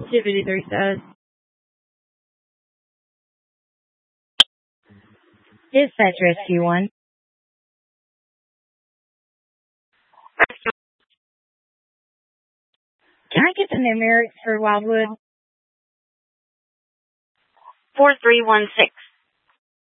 253 says. Dispatch Rescue 1. Can I get the numerics for Wildwood? 4316.